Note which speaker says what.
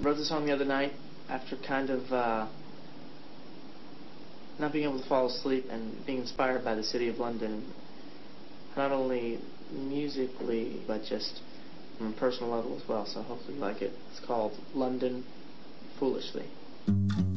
Speaker 1: wrote this song the other night after kind of not being able to fall asleep and being inspired by the city of London, not only musically but just on a personal level as well. So hopefully you like it. It's called London Foolishly.